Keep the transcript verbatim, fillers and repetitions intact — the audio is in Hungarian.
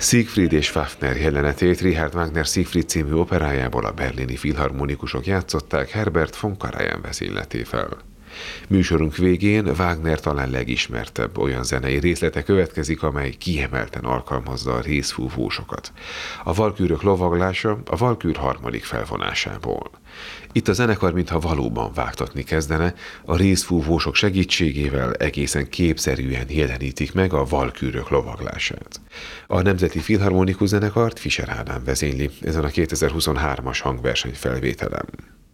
Siegfried és Fafner jelenetét Richard Wagner Siegfried című operájából a berlini filharmonikusok játszották Herbert von Karajan vezényletével. Műsorunk végén Wagner talán legismertebb olyan zenei részlete következik, amely kiemelten alkalmazza a rézfúvósokat. A valkűrök lovaglása a valkűr harmadik felvonásából. Itt a zenekar mintha valóban vágtatni kezdene, a rézfúvósok segítségével egészen képszerűen jelenítik meg a valkűrök lovaglását. A Nemzeti Filharmonikus Zenekart Fischer Ádám vezényli ezen a kétezer-huszonhármas hangverseny felvételen.